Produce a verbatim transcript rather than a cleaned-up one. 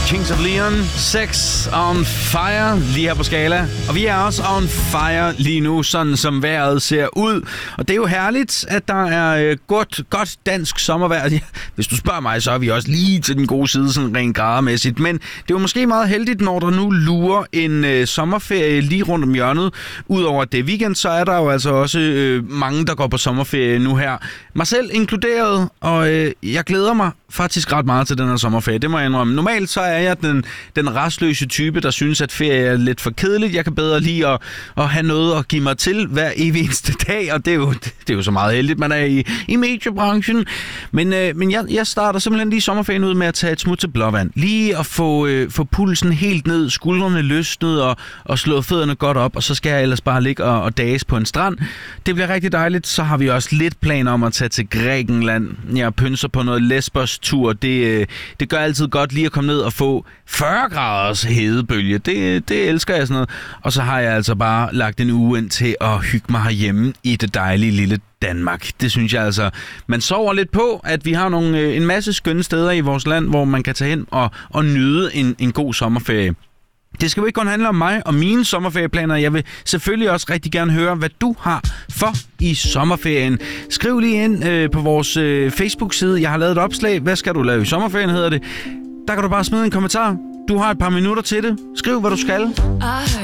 Kings of Leon, Sex on Fire, lige her på Skala. Og vi er også on fire lige nu, sådan som vejret ser ud. Og det er jo herligt, at der er godt, godt dansk sommervejr. Hvis du spørger mig, så er vi også lige til den gode side, sådan rent gradermæssigt. Men det er jo måske meget heldigt, når der nu lurer en øh, sommerferie lige rundt om hjørnet. Udover det weekend, så er der jo altså også øh, mange, der går på sommerferie nu her. Mig selv inkluderet, og øh, jeg glæder mig faktisk ret meget til den her sommerferie. Det må jeg indrømme. Normalt så er jeg den, den restløse type, der synes, at ferie er lidt for kedeligt. Jeg kan bedre lide at, at have noget at give mig til hver evig eneste dag, og det er jo, det er jo så meget heldigt, man er i, i mediebranchen. Men, øh, men jeg, jeg starter simpelthen lige sommerferien ud med at tage et smut til Blåvand. Lige at få, øh, få pulsen helt ned, skuldrene løsnet og, og slå fødderne godt op, og så skal jeg ellers bare ligge og, og dages på en strand. Det bliver rigtig dejligt. Så har vi også lidt planer om at tage til Grækenland. Jeg pynser på noget Lesbos-tur. Det, det gør altid godt lige at komme ned og få fyrre graders hedebølge. Det, det elsker jeg sådan noget. Og så har jeg altså bare lagt en uge ind til at hygge mig herhjemme i det dejlige lille Danmark. Det synes jeg altså. Man sover lidt på, at vi har nogle, en masse skønne steder i vores land, hvor man kan tage hen og, og nyde en, en god sommerferie. Det skal jo ikke kun handle om mig og mine sommerferieplaner. Jeg vil selvfølgelig også rigtig gerne høre, hvad du har for i sommerferien. Skriv lige ind øh, på vores øh, Facebook-side. Jeg har lavet et opslag. Hvad skal du lave i sommerferien, hedder det. Der kan du bare smide en kommentar. Du har et par minutter til det. Skriv, hvad du skal.